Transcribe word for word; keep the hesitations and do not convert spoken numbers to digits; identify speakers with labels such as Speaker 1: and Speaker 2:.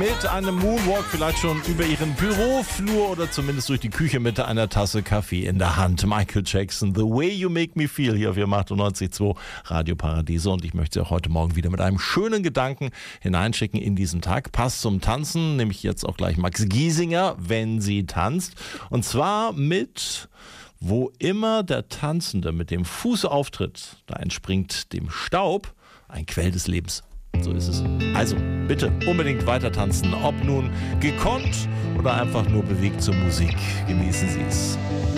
Speaker 1: mit einem Moonwalk vielleicht schon über ihren Büroflur oder zumindest durch die Küche mit einer Tasse Kaffee in der Hand. Michael Jackson, The Way You Make Me Feel hier auf Ihrem achtundneunzig Komma zwei Radio Paradiso. Und ich möchte Sie auch heute Morgen wieder mit einem schönen Gedanken hineinschicken in diesen Tag. Passt zum Tanzen, nämlich jetzt auch gleich Max Giesinger, wenn sie tanzt. Und zwar mit: Wo immer der Tanzende mit dem Fuß auftritt, da entspringt dem Staub ein Quell des Lebens. So ist es. Also bitte unbedingt weiter tanzen, ob nun gekonnt oder einfach nur bewegt zur Musik. Genießen Sie es.